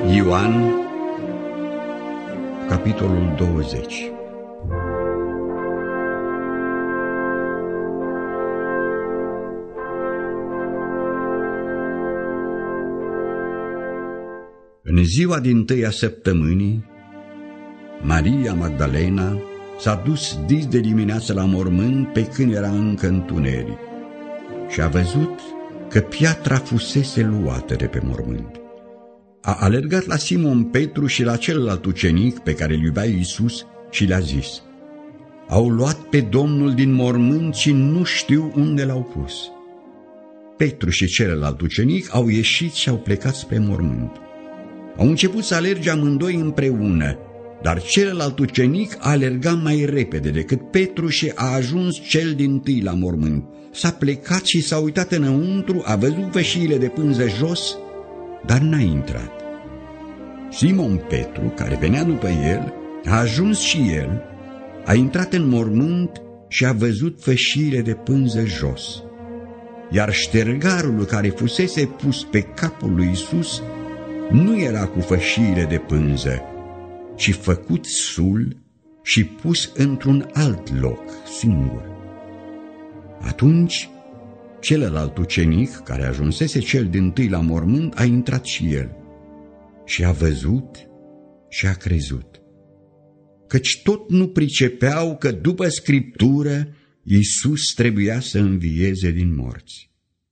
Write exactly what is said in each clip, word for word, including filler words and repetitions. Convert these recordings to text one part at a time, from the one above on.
Ioan, capitolul douăzeci. În ziua dintâi a săptămânii, Maria Magdalena s-a dus dis de dimineață la mormânt pe când era încă întuneric și a văzut că piatra fusese luată de pe mormânt. A alergat la Simon Petru și la celălalt ucenic pe care îl iubea Iisus și le-a zis: au luat pe Domnul din mormânt și nu știu unde l-au pus. Petru și celălalt ucenic au ieșit și au plecat spre mormânt. Au început să alerge amândoi împreună, dar celălalt ucenic a alergat mai repede decât Petru și a ajuns cel dintâi la mormânt. S-a plecat și s-a uitat înăuntru, a văzut vășiile de pânză jos, dar n-a intrat. Simon Petru, care venea după el, a ajuns și el, a intrat în mormânt și a văzut fășiile de pânză jos, iar ștergarul care fusese pus pe capul lui Iisus nu era cu fășiile de pânză, ci făcut sul și pus într-un alt loc, singur. Atunci, celălalt ucenic, care ajunsese cel dintâi la mormânt, a intrat și el și a văzut și a crezut, căci tot nu pricepeau că după Scriptură Iisus trebuia să învieze din morți.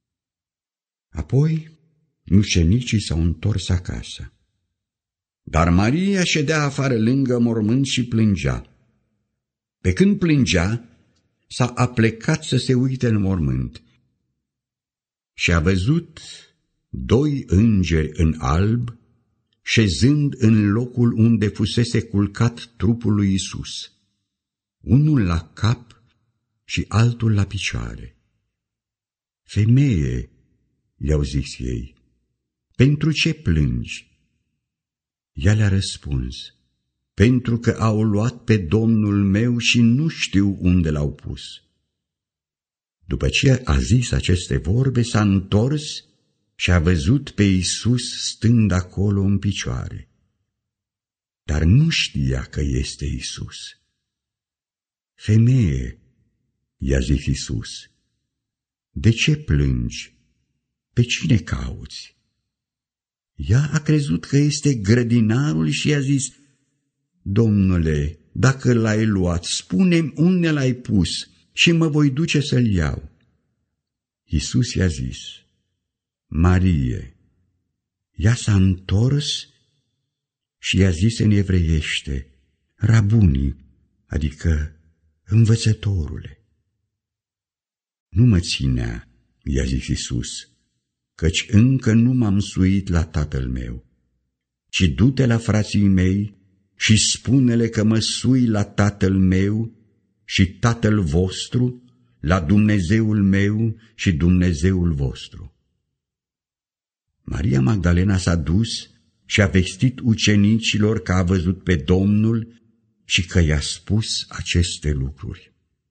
Apoi ucenicii s-au întors acasă, dar Maria ședea afară lângă mormânt și plângea. Pe când plângea, s-a aplecat să se uite în mormânt și a văzut doi îngeri în alb șezând în locul unde fusese culcat trupul lui Iisus, unul la cap și altul la picioare. Femeie, i-au zis ei, pentru ce plângi? Ea le-a răspuns, pentru că au luat pe Domnul meu și nu știu unde l-au pus. După ce a zis aceste vorbe, s-a întors și a văzut pe Iisus stând acolo în picioare, dar nu știa că este Iisus. Femeie, i-a zis Iisus, de ce plângi? Pe cine cauți? Ea a crezut că este grădinarul și i-a zis: Domnule, dacă l-ai luat, spune-mi unde l-ai pus și mă voi duce să-l iau. Iisus i-a zis: Marie. Ea s-a întors și i-a zis în evreiește: Rabuni, adică învățătorule. Nu mă ținea, i-a zis Iisus, căci încă nu m-am suit la tatăl meu, ci du-te la frații mei și spune-le că mă sui la tatăl meu și tatăl vostru, la Dumnezeul meu și Dumnezeul vostru. Maria Magdalena s-a dus și a vestit ucenicilor că a văzut pe Domnul și că i-a spus aceste lucruri.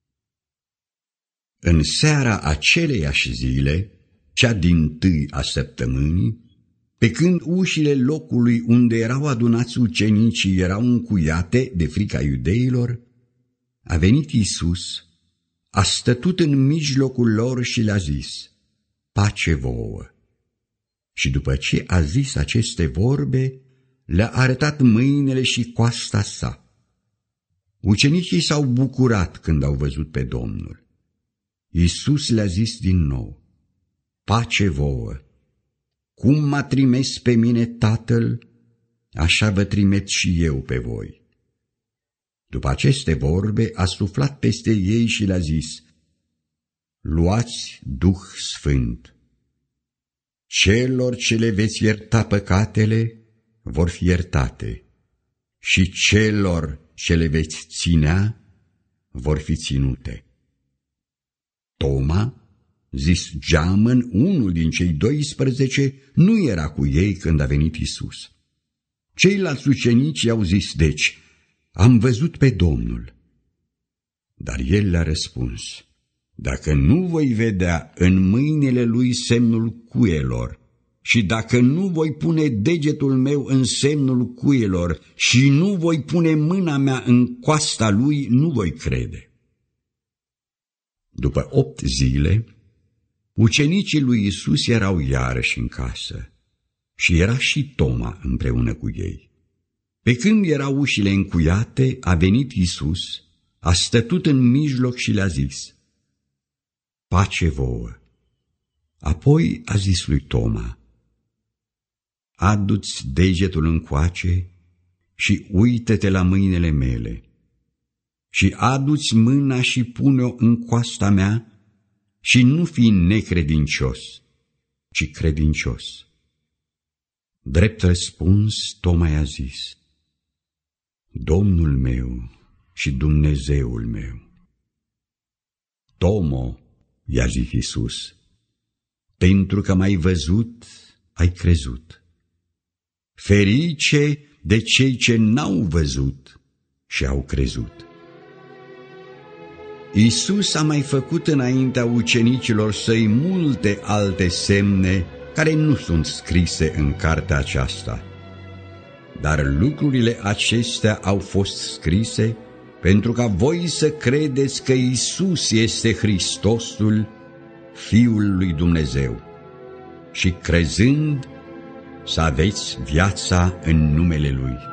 În seara aceleiași zile, cea dintâi a săptămânii, pe când ușile locului unde erau adunați ucenicii erau încuiate de frica iudeilor, a venit Iisus, a stătut în mijlocul lor și le-a zis: pace vouă! Și după ce a zis aceste vorbe, le-a arătat mâinile și coasta sa. Ucenicii s-au bucurat când au văzut pe Domnul. Iisus le-a zis din nou: pace vouă! Cum m-a trimis pe mine Tatăl, așa vă trimit și eu pe voi. După aceste vorbe a suflat peste ei și le-a zis: luați Duh Sfânt. Celor ce le veți ierta păcatele vor fi iertate și celor ce le veți ținea vor fi ținute. Toma, zis Geamăn, unul din cei doisprezece, nu era cu ei când a venit Iisus. Ceilalți ucenici i-au zis deci: am văzut pe Domnul. Dar el le-a răspuns: dacă nu voi vedea în mâinile lui semnul cuielor și dacă nu voi pune degetul meu în semnul cuielor și nu voi pune mâna mea în coasta lui, nu voi crede. După opt zile, ucenicii lui Iisus erau iarăși în casă și era și Toma împreună cu ei. Pe când erau ușile încuiate, a venit Iisus, a stătut în mijloc și le-a zis: pace vouă! Apoi a zis lui Toma: adu-ți degetul încoace și uită-te la mâinile mele și adu-ți mâna și pune-o în coasta mea și nu fi necredincios, ci credincios. Drept răspuns, Toma i-a zis: Domnul meu și Dumnezeul meu. Tomo, i-a zis Iisus, pentru că m-ai văzut, ai crezut. Ferice de cei ce n-au văzut și au crezut. Iisus a mai făcut înaintea ucenicilor săi multe alte semne care nu sunt scrise în cartea aceasta. Dar lucrurile acestea au fost scrise pentru ca voi să credeți că Iisus este Hristosul, Fiul lui Dumnezeu, și crezând să aveți viața în numele Lui.